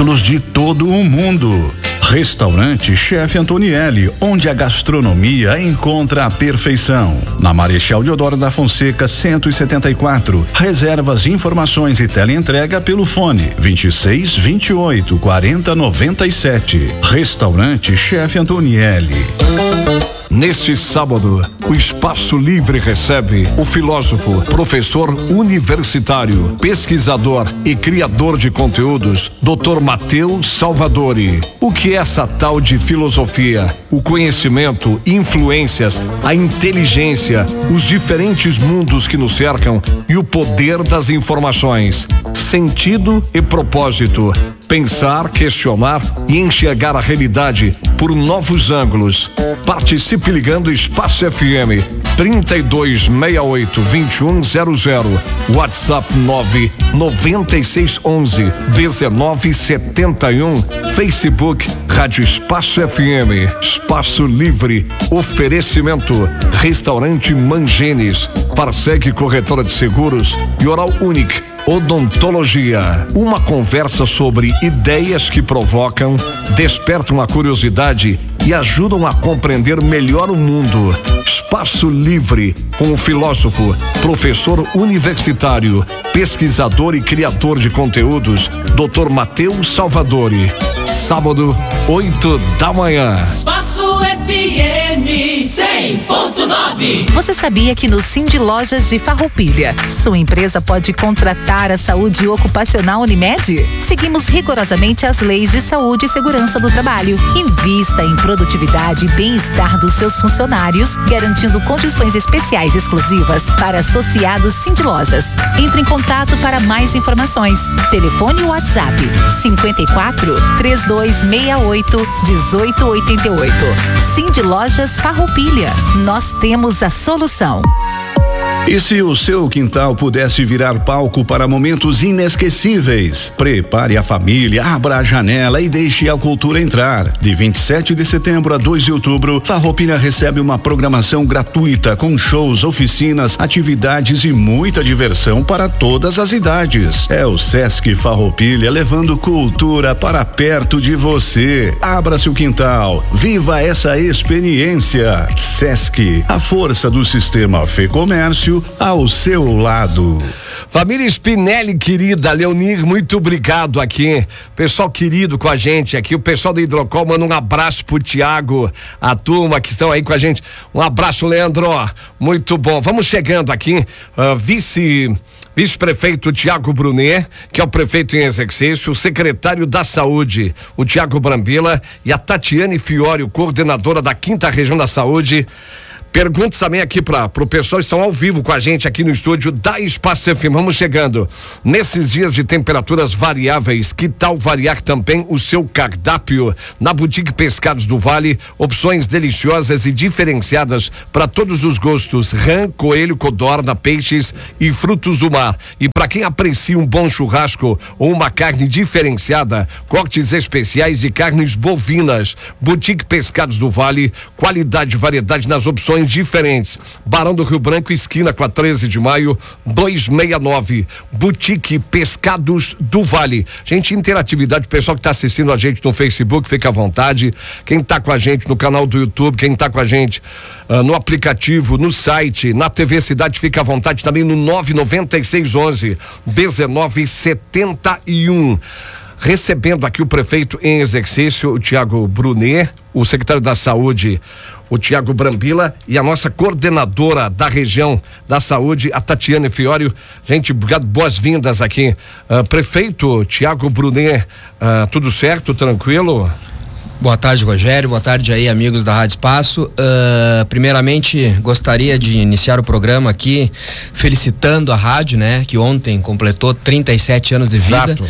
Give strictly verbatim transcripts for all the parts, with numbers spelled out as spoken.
espetáculos de todo o mundo. Restaurante Chefe Antonielli, onde a gastronomia encontra a perfeição. Na Marechal Deodoro da Fonseca, cento e setenta e quatro. Reservas, informações e teleentrega pelo fone vinte e seis, vinte e oito, quarenta, noventa e sete. Restaurante Chefe Antonielli. Neste sábado, o Espaço Livre recebe o filósofo, professor universitário, pesquisador e criador de conteúdos, doutor Matheus Salvadori. O que é essa tal de filosofia? O conhecimento, influências, a inteligência, os diferentes mundos que nos cercam e o poder das informações. Sentido e propósito. Pensar, questionar e enxergar a realidade por novos ângulos. Participe ligando Espaço F M trinta e dois, sessenta e oito, vinte e um zero zero. WhatsApp nove nove seis onze, dezenove setenta e um. Facebook Rádio Espaço F M. Espaço Livre. Oferecimento Restaurante Mangenes, Parsec Corretora de Seguros e Oral Unique Odontologia. Uma conversa sobre ideias que provocam, despertam a curiosidade e ajudam a compreender melhor o mundo. Espaço Livre, com o filósofo, professor universitário, pesquisador e criador de conteúdos, doutor Matheus Salvadori. Sábado, oito da manhã. Espaço F M cem ponto nove. Você sabia que no Cindy Lojas de Farroupilha, sua empresa pode contratar a saúde ocupacional Unimed? Seguimos rigorosamente as leis de saúde e segurança do trabalho. Invista em produtividade e bem-estar dos seus funcionários, garantindo condições especiais exclusivas para associados Cindy Lojas. Entre em contato para mais informações. Telefone e WhatsApp cinquenta e quatro, trinta e dois sessenta e oito, dezoito oitenta e oito. Cindy Lojas Farroupilha. Nós temos a solução. E se o seu quintal pudesse virar palco para momentos inesquecíveis? Prepare a família, abra a janela e deixe a cultura entrar. De vinte e sete de setembro a dois de outubro, Farroupilha recebe uma programação gratuita com shows, oficinas, atividades e muita diversão para todas as idades. É o Sesc Farroupilha levando cultura para perto de você. Abra seu quintal, viva essa experiência. Sesc, a força do sistema Fê Comércio ao seu lado. Família Spinelli querida, Leonir, muito obrigado aqui, pessoal querido com a gente aqui, o pessoal do Hidrocol manda um abraço pro Tiago, a turma que estão aí com a gente, um abraço, Leandro, muito bom. Vamos chegando aqui, uh, vice Vice-prefeito Tiago Brunet, que é o prefeito em exercício, o secretário da Saúde, o Tiago Brambila, e a Tatiane Fiório, coordenadora da Quinta Região da Saúde. Perguntas também aqui para o pessoal, estão ao vivo com a gente aqui no estúdio da Espaço F M. Vamos chegando. Nesses dias de temperaturas variáveis, que tal variar também o seu cardápio? Na Boutique Pescados do Vale, opções deliciosas e diferenciadas para todos os gostos: rã, coelho, codorna, peixes e frutos do mar. E para quem aprecia um bom churrasco ou uma carne diferenciada, cortes especiais e carnes bovinas. Boutique Pescados do Vale, qualidade e variedade nas opções diferentes. Barão do Rio Branco, esquina com a treze de maio, duzentos e sessenta e nove. Boutique Pescados do Vale. Gente, interatividade, o pessoal que está assistindo a gente no Facebook, fica à vontade. Quem está com a gente no canal do YouTube, quem está com a gente uh, no aplicativo, no site, na T V Cidade, fica à vontade também no nove nove seis onze, dezenove setenta e um. Recebendo aqui o prefeito em exercício, o Tiago Brunet, o secretário da Saúde, o Tiago Brambila, e a nossa coordenadora da região da saúde, a Tatiane Fiório. Gente, obrigado, boas-vindas aqui. Uh, prefeito Tiago Brunet, uh, tudo certo, tranquilo? Boa tarde, Rogério, boa tarde aí, amigos da Rádio Espaço. Uh, primeiramente, gostaria de iniciar o programa aqui felicitando a rádio, né, que ontem completou trinta e sete anos de vida. Exato.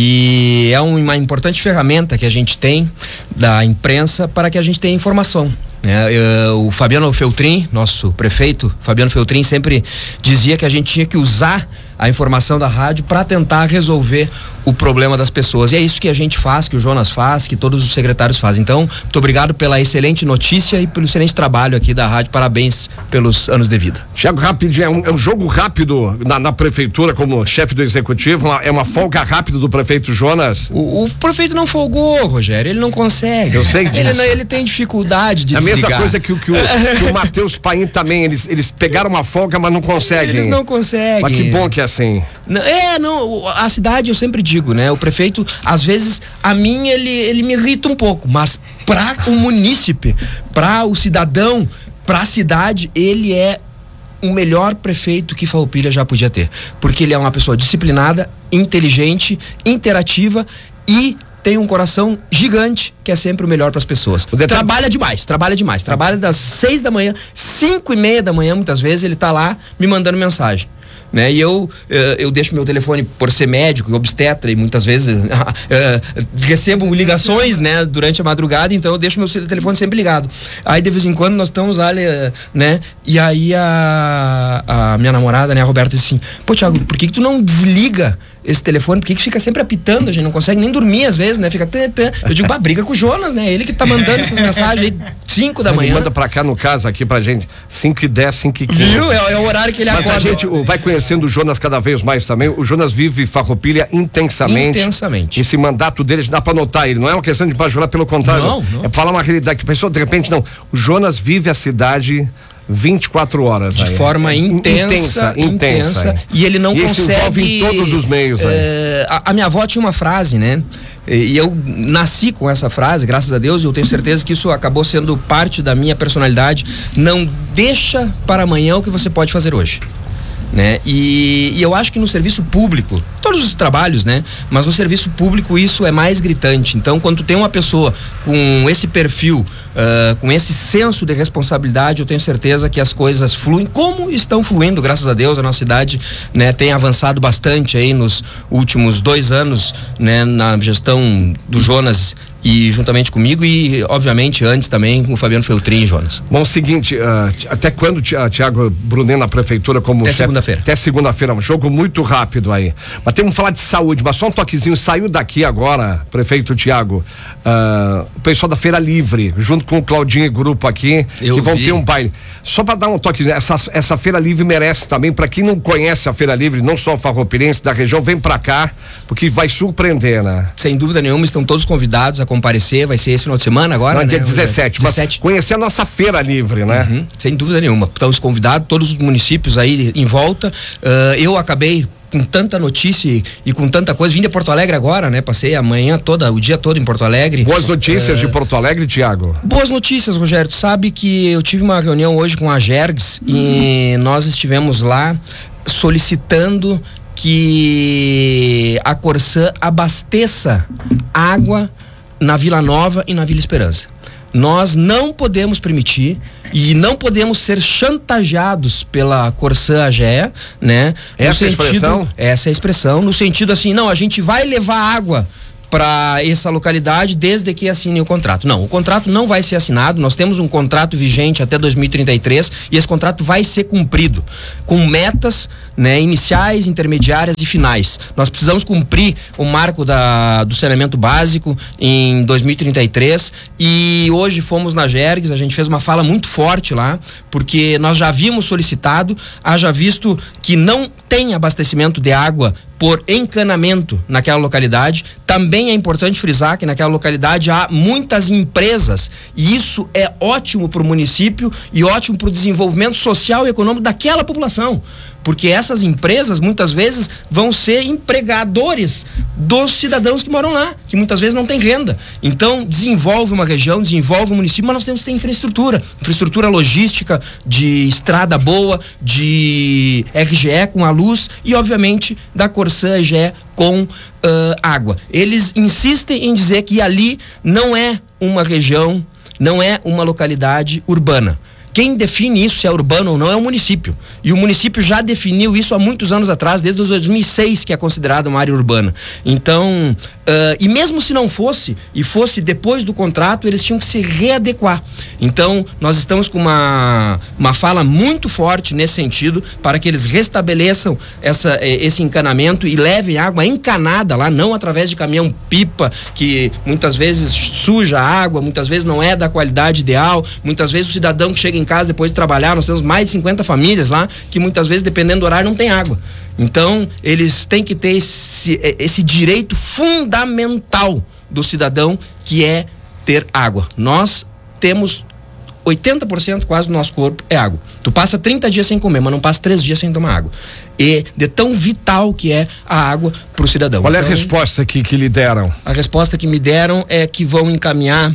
E é uma importante ferramenta que a gente tem da imprensa para que a gente tenha informação. É, uh, o Fabiano Feltrin, nosso prefeito, Fabiano Feltrin, sempre dizia que a gente tinha que usar a informação da rádio para tentar resolver o problema das pessoas. E é isso que a gente faz, que o Jonas faz, que todos os secretários fazem. Então, muito obrigado pela excelente notícia e pelo excelente trabalho aqui da rádio. Parabéns pelos anos de vida. Tiago, rapidinho, é um, é um jogo rápido na, na prefeitura como chefe do executivo, uma, é uma folga rápida do prefeito Jonas? O, o prefeito não folgou, Rogério, ele não consegue. Eu sei disso. Ele, não, ele tem dificuldade de é desligar. A mesma coisa que, que o, que o Matheus Paim também, eles, eles pegaram uma folga, mas não conseguem. Eles não conseguem. Mas que bom que é assim. É, não, a cidade eu sempre digo, né? O prefeito, às vezes, a mim ele, ele me irrita um pouco, mas para o munícipe, para o cidadão, para a cidade, ele é o melhor prefeito que Farroupilha já podia ter, porque ele é uma pessoa disciplinada, inteligente, interativa e tem um coração gigante que é sempre o melhor para as pessoas. O detalhe... Trabalha demais, trabalha demais, trabalha das seis da manhã, cinco e meia da manhã, muitas vezes ele tá lá me mandando mensagem. Né? E eu, eu deixo meu telefone, por ser médico e obstetra, e muitas vezes recebo ligações, né, durante a madrugada, então eu deixo meu telefone sempre ligado. Aí de vez em quando nós estamos lá, né, e aí a, a minha namorada, né, a Roberta, disse assim: pô, Thiago, por que que tu não desliga esse telefone? Por que que fica sempre apitando? A gente não consegue nem dormir às vezes, né? Fica tã, tã. Eu digo, bah, briga com o Jonas, né? Ele que tá mandando essas mensagens aí, cinco da manhã. Ele manda pra cá, no caso, aqui pra gente, cinco e dez, cinco e quinze. Viu? É, é o horário que ele Mas acorda. Mas a gente vai conhecendo o Jonas cada vez mais também. O Jonas vive Farroupilha intensamente. Intensamente. Esse mandato dele, dá pra notar ele. Não é uma questão de bajular, pelo contrário. Não, não. É falar uma realidade que a pessoa, de repente, não. O Jonas vive a cidade vinte e quatro horas. De aí. forma intensa, intensa, intensa. E ele não e consegue... se envolve em todos os meios. É, a, a minha avó tinha uma frase, né? E eu nasci com essa frase, graças a Deus, e eu tenho certeza que isso acabou sendo parte da minha personalidade. Não deixa para amanhã o que você pode fazer hoje. Né? E, e eu acho que no serviço público, todos os trabalhos, né? Mas no serviço público isso é mais gritante. Então, quando tu tem uma pessoa com esse perfil, uh, com esse senso de responsabilidade, eu tenho certeza que as coisas fluem como estão fluindo, graças a Deus. A nossa cidade, né, tem avançado bastante aí nos últimos dois anos, né, na gestão do Jonas e juntamente comigo e, obviamente, antes também com o Fabiano Feltrin e Jonas. Bom, Seguinte, uh, até quando, Thiago Brunet na prefeitura como até chefe? Segunda-feira. Até segunda-feira, um jogo muito rápido aí. Mas temos que falar de saúde, mas só um toquezinho, saiu daqui agora, prefeito Thiago, uh, o pessoal da Feira Livre, junto com o Claudinho e grupo aqui, Eu que vão vi. ter um baile. Só para dar um toquezinho, essa, essa Feira Livre merece também, para quem não conhece a Feira Livre, não só farroupilense da região, vem para cá, porque vai surpreender, né? Sem dúvida nenhuma, estão todos convidados a comparecer, vai ser esse final de semana agora, Não, né? dia dezessete, dezessete. Mas conhecer a nossa Feira Livre, né? Uhum, sem dúvida nenhuma, estamos convidados, todos os municípios aí em volta. Uh, eu acabei com tanta notícia e, e com tanta coisa, vim de Porto Alegre agora, né? Passei a manhã toda, o dia todo em Porto Alegre. Boas notícias uh, de Porto Alegre, Thiago? Boas notícias, Rogério. Tu sabe que eu tive uma reunião hoje com a Jergs uhum. e nós estivemos lá solicitando que a Corsã abasteça água na Vila Nova e na Vila Esperança. Nós não podemos permitir e não podemos ser chantageados pela Corsã A G E, né? Essa é a expressão? Essa é a expressão, no sentido assim, não, a gente vai levar água para essa localidade desde que assine o contrato. Não, o contrato não vai ser assinado, nós temos um contrato vigente até dois mil e trinta e três e esse contrato vai ser cumprido com metas, né, iniciais, intermediárias e finais. Nós precisamos cumprir o marco da, do saneamento básico em dois mil e trinta e três e hoje fomos na Jergs, a gente fez uma fala muito forte lá, porque nós já havíamos solicitado, haja visto que não tem abastecimento de água por encanamento naquela localidade. Também é importante frisar que naquela localidade há muitas empresas e isso é ótimo para o município e ótimo para o desenvolvimento social e econômico daquela população, porque essas empresas muitas vezes vão ser empregadores dos cidadãos que moram lá, que muitas vezes não têm renda. Então desenvolve uma região, desenvolve um município, mas nós temos que ter infraestrutura, infraestrutura logística, de estrada boa, de R G E com a luz e obviamente da Corsã R G E com uh, água. Eles insistem em dizer que ali não é uma região, não é uma localidade urbana. quem define isso, se é urbano ou não, é o município. E o município já definiu isso há muitos anos atrás, desde dois mil e seis, que é considerada uma área urbana. Então, uh, e mesmo se não fosse, e fosse depois do contrato, eles tinham que se readequar. Então, nós estamos com uma, uma fala muito forte nesse sentido, para que eles restabeleçam essa, esse encanamento e levem água encanada lá, não através de caminhão-pipa, que muitas vezes suja a água, muitas vezes não é da qualidade ideal, muitas vezes o cidadão que chega em casa depois de trabalhar, nós temos mais de cinquenta famílias lá, que muitas vezes, dependendo do horário, não tem água. Então, eles têm que ter esse, esse direito fundamental do cidadão, que é ter água. Nós temos oitenta por cento quase do nosso corpo é água. Tu passa trinta dias sem comer, mas não passa três dias sem tomar água. E de tão vital que é a água para o cidadão. Qual é então, a resposta que, que lhe deram? A resposta que me deram é que vão encaminhar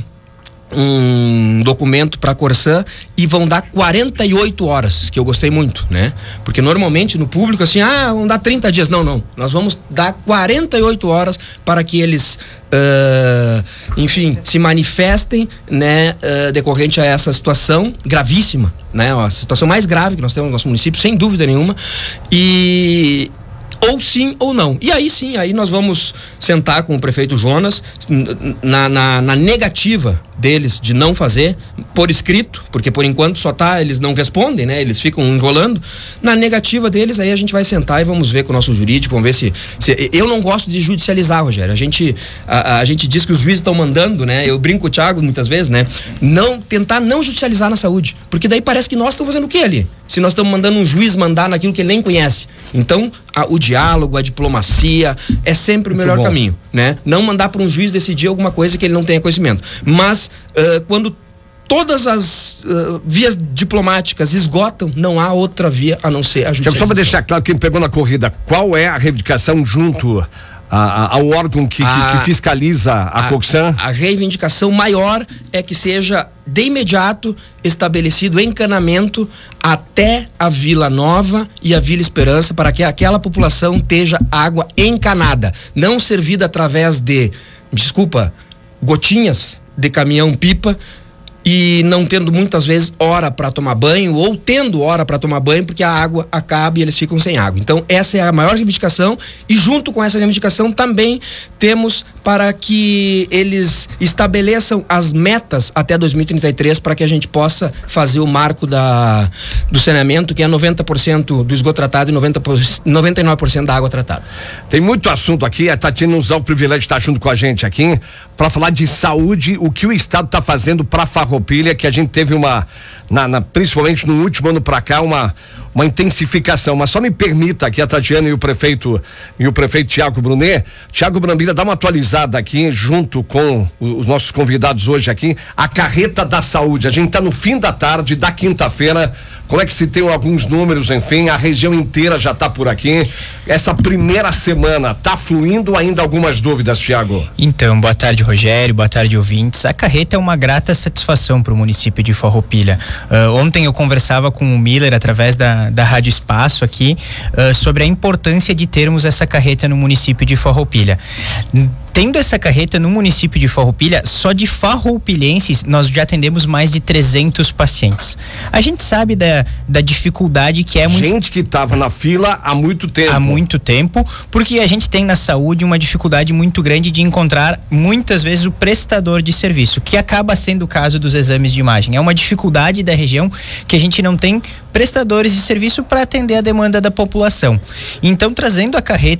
um documento para a Corsã e vão dar quarenta e oito horas, que eu gostei muito, né? Porque normalmente no público assim, ah, vão dar trinta dias. Não, não. Nós vamos dar quarenta e oito horas para que eles, uh, enfim, se manifestem, né, uh, decorrente a essa situação gravíssima, né? A situação mais grave que nós temos no nosso município, sem dúvida nenhuma. E ou sim ou não. E aí sim, aí nós vamos sentar com o prefeito Jonas na, na, na negativa deles de não fazer, por escrito, porque por enquanto só tá, eles não respondem, né? Eles ficam enrolando. Na negativa deles, aí a gente vai sentar e vamos ver com o nosso jurídico, vamos ver se... se eu não gosto de judicializar, Rogério. A gente, a, a gente diz que os juízes estão mandando, né? Eu brinco com o Thiago muitas vezes, né? Não, tentar não judicializar na saúde, porque daí parece que nós estamos fazendo o quê ali? Se nós estamos mandando um juiz mandar naquilo que ele nem conhece. Então, a, o diálogo, a diplomacia é sempre o melhor caminho, né? Não mandar para um juiz decidir alguma coisa que ele não tenha conhecimento. Mas, uh, quando todas as uh, vias diplomáticas esgotam, não há outra via a não ser a judicialização. Só para deixar claro, quem pegou na corrida, qual é a reivindicação junto a, a, ao órgão que, a, que, que fiscaliza a, a Corsã? A, a reivindicação maior é que seja de imediato estabelecido encanamento até a Vila Nova e a Vila Esperança, para que aquela população tenha água encanada, não servida através de, desculpa, gotinhas de caminhão-pipa, e não tendo muitas vezes hora para tomar banho, ou tendo hora para tomar banho, porque a água acaba e eles ficam sem água. Então essa é a maior reivindicação, e junto com essa reivindicação também temos para que eles estabeleçam as metas até dois mil e trinta e três, para que a gente possa fazer o marco da, do saneamento, que é noventa por cento do esgoto tratado e noventa por cento, noventa e nove por cento da água tratada. Tem muito assunto aqui, a Tatiana nos dá o privilégio de estar junto com a gente aqui para falar de saúde, o que o estado está fazendo para Farroupilha, que a gente teve uma, na, na, principalmente no último ano para cá, uma, uma intensificação. Mas só me permita aqui a Tatiana e o prefeito e o prefeito Thiago Brunet. Thiago Brambila, dá uma atualizada aqui junto com os nossos convidados hoje aqui, a carreta da saúde. A gente está no fim da tarde da quinta-feira. Como é que se tem alguns números, enfim, a região inteira já está por aqui. Essa primeira semana está fluindo, ainda algumas dúvidas, Thiago? Então, boa tarde, Rogério, boa tarde, ouvintes. A carreta é uma grata satisfação para o município de Farroupilha. Uh, ontem eu conversava com o Miller através da, da Rádio Espaço aqui uh, sobre a importância de termos essa carreta no município de Farroupilha. Tendo essa carreta no município de Farroupilha, só de farroupilhenses nós já atendemos mais de trezentos pacientes. A gente sabe da, da dificuldade que é... Gente muito... que estava na fila há muito tempo. Há muito tempo, porque a gente tem na saúde uma dificuldade muito grande de encontrar muitas vezes o prestador de serviço, que acaba sendo o caso dos exames de imagem. É uma dificuldade da região que a gente não tem prestadores de serviço para atender a demanda da população. Então, trazendo a carreta